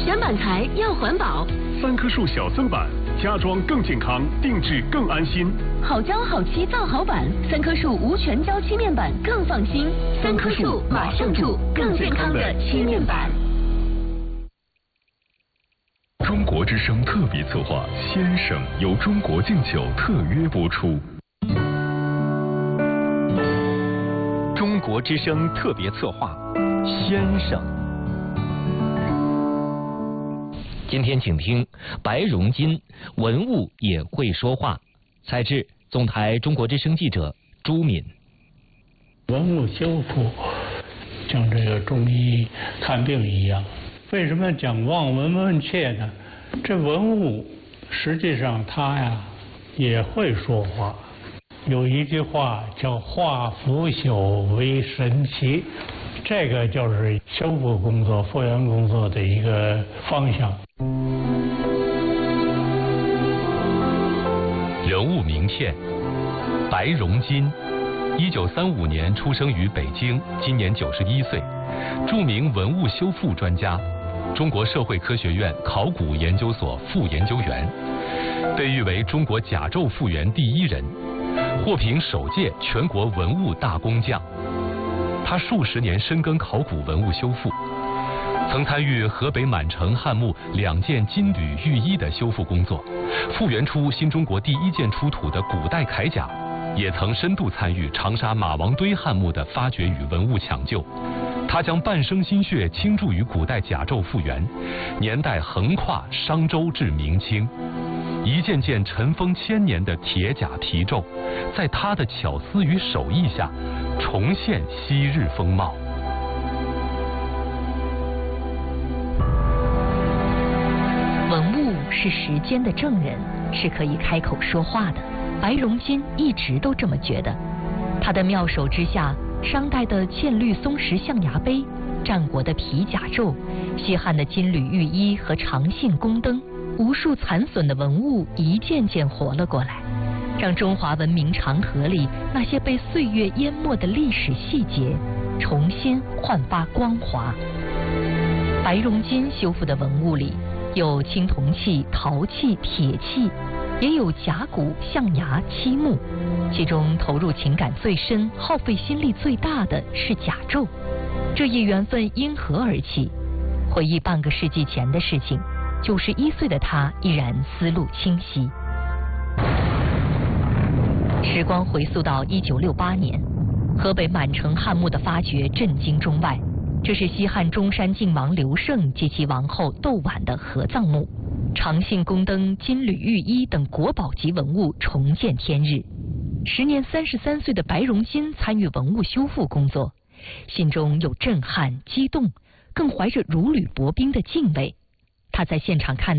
选板材要环保。 3棵树小森板，家装更健康，定制更安心。 好胶好漆造好板，3棵树无全胶漆面板更放心。3棵树马上住更健康的漆面板。 中国之声特别策划《先生》由中国敬酒特约播出。 中国之声特别策划《先生》。今天请听白荣金，文物也会说话。采制总台中国之声记者朱敏。 文物修复像这个中医看病一样，为什么讲望闻问切呢？这文物实际上它呀也会说话。有一句话叫化腐朽为神奇，这个就是修复工作、复原工作的一个方向。 人物名片：白荣金，1935年出生于北京，今年91岁，著名文物修复专家，中国社会科学院考古研究所副研究员，被誉为中国甲胄复原第一人，获评首届全国文物大工匠。他数十年深耕考古文物修复，曾参与河北满城汉墓2件金缕玉衣的修复工作，复原出新中国第1件出土的古代铠甲，也曾深度参与长沙马王堆汉墓的发掘与文物抢救。他将半生心血倾注于古代甲胄复原，年代横跨商周至明清，一件件尘封1000年的铁甲题皱，在他的巧思与手艺下，重现昔日风貌。 文物是时间的证人，是可以开口说话的。白荣金一直都这么觉得。他的妙手之下，商代的嵌绿松石象牙杯，战国的皮甲胄，西汉的金缕玉衣和长信宫灯，无数残损的文物一件件活了过来，让中华文明长河里那些被岁月淹没的历史细节重新焕发光华。白荣金修复的文物里有青铜器、陶器、铁器，也有甲骨、象牙、漆木，其中投入情感最深、耗费心力最大的是甲胄。这一缘分因何而起？回忆半个世纪前的事情，91岁的他依然思路清晰。时光回溯到1968年，河北满城汉墓的发掘震惊中外。这是西汉中山靖王刘胜及其王后窦婉的合葬墓，长信宫灯、金缕玉衣等国宝级文物重见天日。时年33岁的白荣金参与文物修复工作，心中有震撼、激动，更怀着如履薄冰的敬畏。他在现场看